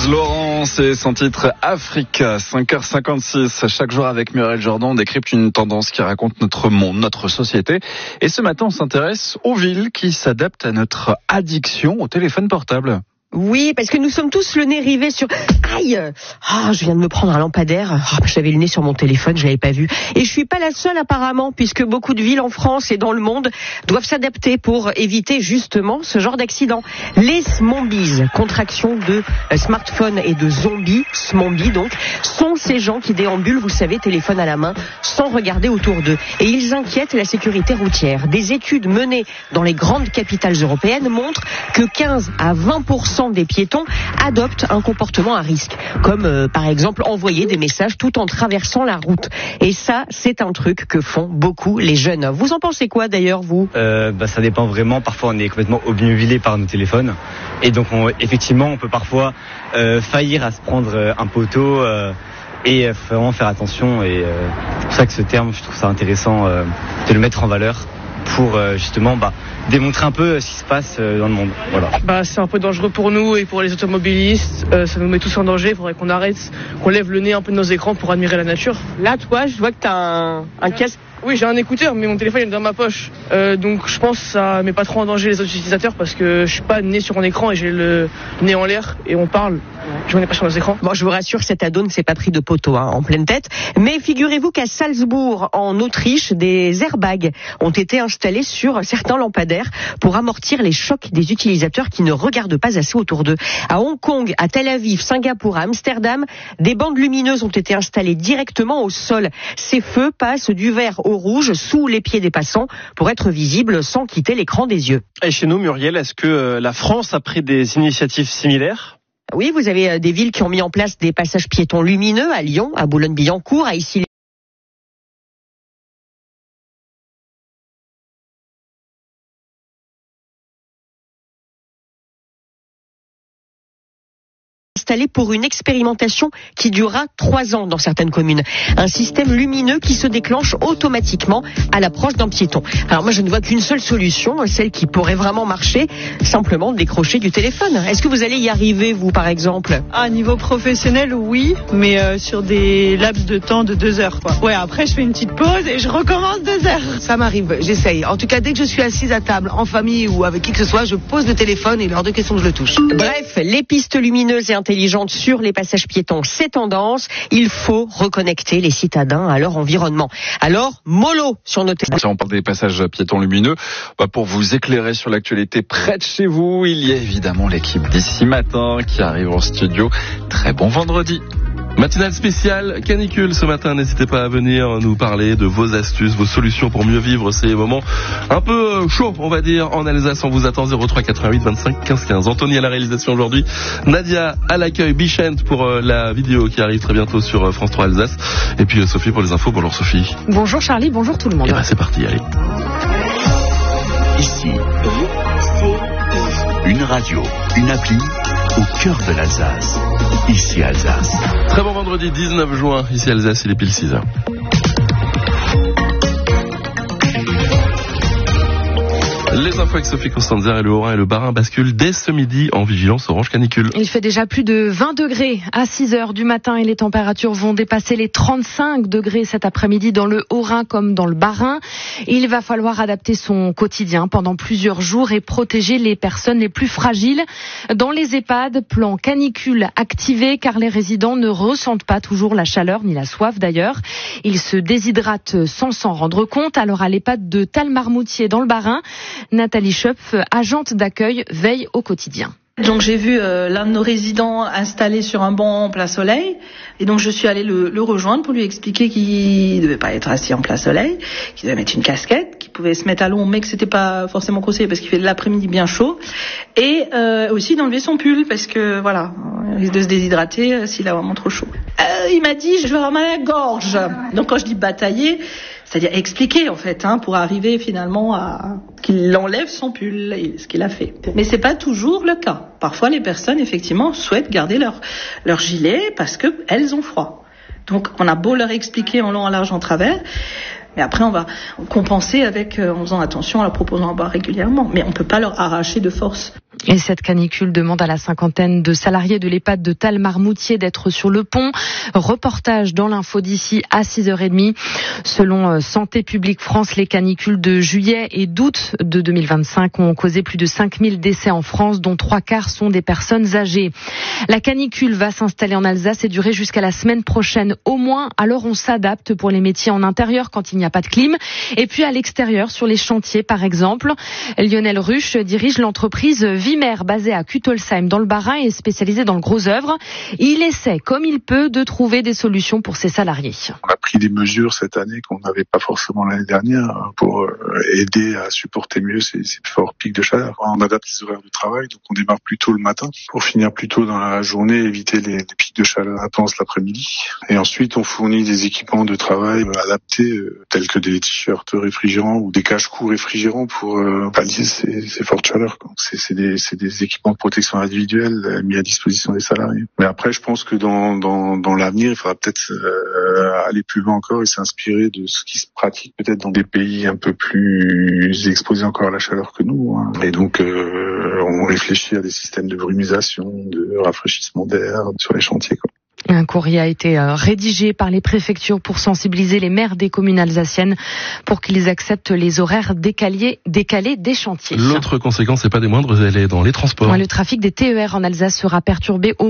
Rose Laurence et son titre Africa, 5h56. Chaque jour avec Muriel Jordan, on décrypte une tendance qui raconte notre monde, notre société. Et ce matin, on s'intéresse aux villes qui s'adaptent à notre addiction au téléphone portable. Oui, parce que nous sommes tous le nez rivé sur... Aïe, je viens de me prendre un lampadaire. J'avais le nez sur mon téléphone, je l'avais pas vu. Et je suis pas la seule apparemment, puisque beaucoup de villes en France et dans le monde doivent s'adapter pour éviter justement ce genre d'accident. Les smombies, contraction de smartphone et de zombies, smombies donc, sont ces gens qui déambulent, vous savez, téléphone à la main, sans regarder autour d'eux. Et ils inquiètent la sécurité routière. Des études menées dans les grandes capitales européennes montrent que 15 à 20% des piétons adoptent un comportement à risque, comme par exemple envoyer des messages tout en traversant la route. Et ça, c'est un truc que font beaucoup les jeunes. Vous en pensez quoi d'ailleurs, vous ? Ça dépend vraiment. Parfois, on est complètement obnubilé par nos téléphones. Et donc, effectivement, on peut parfois faillir à se prendre un poteau et vraiment faire attention. Et c'est pour ça que ce terme, je trouve ça intéressant de le mettre en valeur pour justement démontrer un peu ce qui se passe dans le monde. Voilà. C'est un peu dangereux pour nous et pour les automobilistes. Ça nous met tous en danger. Il faudrait qu'on arrête, qu'on lève le nez un peu de nos écrans pour admirer la nature. Là, toi, je vois que t'as un casque. Oui, j'ai un écouteur, mais mon téléphone est dans ma poche. Donc je pense que ça met pas trop en danger les autres utilisateurs parce que je suis pas nez sur mon écran et j'ai le nez en l'air et on parle. Je n'ai pas sur nos écrans. Bon, je vous rassure, cet ado ne s'est pas pris de poteau en pleine tête. Mais figurez-vous qu'à Salzbourg, en Autriche, des airbags ont été installés sur certains lampadaires pour amortir les chocs des utilisateurs qui ne regardent pas assez autour d'eux. À Hong Kong, à Tel Aviv, Singapour, à Amsterdam, des bandes lumineuses ont été installées directement au sol. Ces feux passent du vert au rouge sous les pieds des passants pour être visibles sans quitter l'écran des yeux. Et chez nous, Muriel, est-ce que la France a pris des initiatives similaires ? Oui, vous avez des villes qui ont mis en place des passages piétons lumineux à Lyon, à Boulogne-Billancourt, à Issy. Installé pour une expérimentation qui durera 3 ans dans certaines communes. Un système lumineux qui se déclenche automatiquement à l'approche d'un piéton. Alors moi je ne vois qu'une seule solution, celle qui pourrait vraiment marcher, simplement décrocher du téléphone. Est-ce que vous allez y arriver, vous, par exemple ? À niveau professionnel, oui, mais sur des laps de temps de 2 heures, quoi. Ouais, après je fais une petite pause et je recommence 2 heures. Ça m'arrive, j'essaye. En tout cas, dès que je suis assise à table, en famille ou avec qui que ce soit, je pose le téléphone et il est hors de question que je le touche. Bref, les pistes lumineuses et intelligentes sur les passages piétons, c'est tendance. Il faut reconnecter les citadins à leur environnement. Alors, mollo sur nos téléphones. On parle des passages piétons lumineux. Pour vous éclairer sur l'actualité près de chez vous, il y a évidemment l'équipe d'ici matin qui arrive en studio. Très bon vendredi. Matinale spéciale canicule ce matin, n'hésitez pas à venir nous parler de vos astuces, vos solutions pour mieux vivre ces moments un peu chauds, on va dire, en Alsace. On vous attend 03 88 25 15 15. Anthony à la réalisation aujourd'hui, Nadia à l'accueil, Bichent pour la vidéo qui arrive très bientôt sur France 3 Alsace, et puis Sophie pour les infos. Bonjour Sophie. Bonjour Charlie, bonjour tout le monde. Et c'est parti, allez. Ici, une radio, une appli au cœur de l'Alsace. Ici Alsace. Très bon vendredi 19 juin, ici Alsace, il est pile 6h. Les infos avec Sophie Costanzer et le Haut-Rhin et le Bas-Rhin basculent dès ce midi en vigilance orange canicule. Il fait déjà plus de 20 degrés à 6h du matin et les températures vont dépasser les 35 degrés cet après-midi dans le Haut-Rhin comme dans le Bas-Rhin. Il va falloir adapter son quotidien pendant plusieurs jours et protéger les personnes les plus fragiles. Dans les EHPAD, plan canicule activé car les résidents ne ressentent pas toujours la chaleur ni la soif d'ailleurs. Ils se déshydratent sans s'en rendre compte. Alors à l'EHPAD de Talmarmoutier dans le Bas-Rhin, Nathalie Schöpf, agente d'accueil, veille au quotidien. Donc j'ai vu l'un de nos résidents installé sur un banc en plein soleil et donc je suis allée le rejoindre pour lui expliquer qu'il devait pas être assis en plein soleil, qu'il devait mettre une casquette, qu'il pouvait se mettre à l'ombre mais que c'était pas forcément conseillé parce qu'il fait de l'après-midi bien chaud et aussi d'enlever son pull parce que voilà, il risque de se déshydrater s'il a vraiment trop chaud. Il m'a dit je vais avoir mal à la gorge. Donc quand je dis batailler, c'est-à-dire expliquer en fait, pour arriver finalement à qu'il enlève son pull, et ce qu'il a fait. Mais c'est pas toujours le cas. Parfois les personnes effectivement souhaitent garder leur gilet parce que elles ont froid. Donc on a beau leur expliquer en long, en large, en travers, mais après on va compenser avec en faisant attention, en leur proposant à boire régulièrement. Mais on peut pas leur arracher de force. Et cette canicule demande à la cinquantaine de salariés de l'EHPAD de Talmar-Moutier d'être sur le pont. Reportage dans l'info d'ici à 6h30. Selon Santé publique France, les canicules de juillet et d'août de 2025 ont causé plus de 5000 décès en France, dont 3/4 sont des personnes âgées. La canicule va s'installer en Alsace et durer jusqu'à la semaine prochaine au moins. Alors on s'adapte pour les métiers en intérieur quand il n'y a pas de clim. Et puis à l'extérieur, sur les chantiers par exemple. Lionel Ruche dirige l'entreprise Vimer, basée à Kuttolsheim dans le Bas-Rhin et spécialisée dans le gros œuvre. Il essaie, comme il peut, de trouver des solutions pour ses salariés. On a pris des mesures cette année qu'on n'avait pas forcément l'année dernière pour aider à supporter mieux ces forts pics de chaleur. On adapte les horaires de travail, donc on démarre plus tôt le matin pour finir plus tôt dans la journée, éviter les pics de chaleur intenses l'après-midi. Et ensuite, on fournit des équipements de travail adaptés, tels que des t-shirts réfrigérants ou des cache-cous réfrigérants pour pallier ces fortes chaleurs. C'est des équipements de protection individuelle mis à disposition des salariés. Mais après, je pense que dans l'avenir, il faudra peut-être aller plus loin encore et s'inspirer de ce qui se pratique peut-être dans des pays un peu plus exposés encore à la chaleur que nous. Et donc, on réfléchit à des systèmes de brumisation, de rafraîchissement d'air sur les chantiers, quoi. Un courrier a été rédigé par les préfectures pour sensibiliser les maires des communes alsaciennes pour qu'ils acceptent les horaires décalés des chantiers. L'autre conséquence, c'est pas des moindres, elle est dans les transports. Le trafic des TER en Alsace sera perturbé au